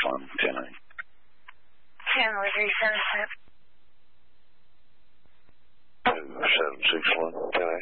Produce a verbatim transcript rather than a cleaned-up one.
one, ten eight. Family three seven six. Two seven six one, ten eight.